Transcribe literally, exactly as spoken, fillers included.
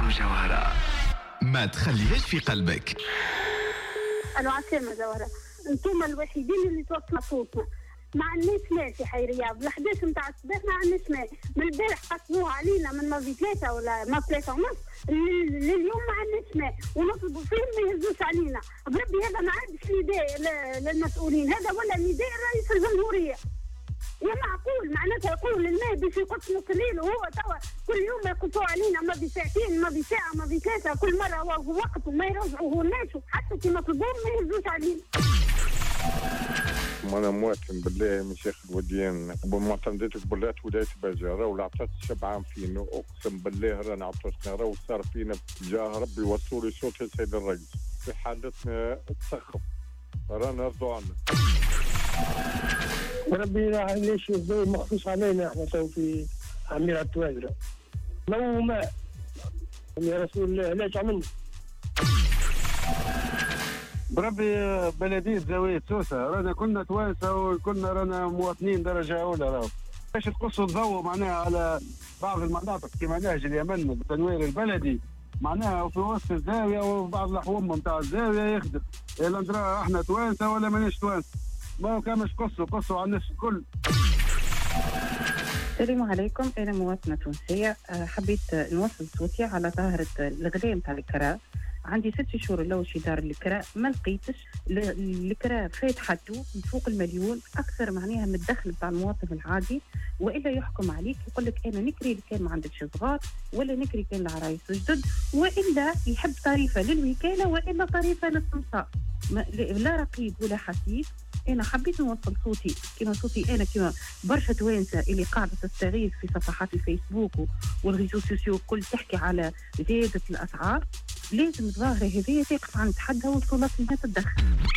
جوهرة ما تخليهاش في قلبك. أنا عسلامة جوهرة، انتم الوحيدين اللي توصلوا صوتنا. ما عندناش ماء في حي رياض، الحداش نتاع الصباح ما عندناش ماء. من البارح قصوها علينا من ماضي ثلاثة ولا ما ثلاثة ونص لليوم ما عندناش ماء، ونطلبوا فيهم ما يهزوش علينا. بربي هذا ما عادش نداء للمسؤولين، هذا ولا نداء رئيس الجمهورية. يا معقول معناتها يقول الماء باش يقص نص الليل وهو توا كل يوم يقصوا علينا ما بساعتين ما بساعة ما بثلاثة، كل مرة هو وقت وما يرجعوا الناس حتى كي مطلوبون ما يهزوش علينا. أنا مواطن بالله من شيخ الوديان قبل ما تمديتك بالله ولاية بازارة ولا عطات سبعة فينا، أقسم بالله رانا عطاتنا راه وصار فينا جاه ربي وصلوا لي صوت السيد الرئيس في حالتنا تسخف رانا رضوا عنا. ربي ليش يبدأ مخصوص علينا احنا تو في عمير التوازرة لو ما يا رسول الله ليش عملنا بربي بلدية زاوية سوسة رانا كنا توانسة وكنا رانا مواطنين درجة أولى راهو باش تقصوا الضوء معناها على بعض المناطق كما نهج اليمن بالتنوير البلدي معناها في وسط الزاوية وبعض الأحوام متاع الزاوية يخدم. إلا ندرى احنا توانسة ولا ماناش توانسة؟ ما كان مش قصوا قصوا على الناس الكل. السلام عليكم، أنا مواطنة تونسية. حبيت نوصل صوتي على ظاهرة الغلاء نتاع الكراء. عندي ست شهور لو شي دار الكراء ما لقيتش الكراء فات حده فوق المليون أكثر معناها من الدخل بتاع المواطن العادي، وإلا يحكم عليك يقول لك أنا نكري اللي كان ما عندكش صغار ولا نكري كان العرايس جدد، وإلا يحب طريفة للوكالة وإلا طريفة للسمسار، لا رقيب ولا حسيب. أنا حبيت نوصل صوتي كما صوتي أنا كما برشا توانسة اللي قاعدة تستغيث في صفحات الفيسبوك والريزو سوسيو كل تحكي على زيادة الأسعار. لازم الظاهرة هذه تقف عند حدها وصولات ما تتدخل.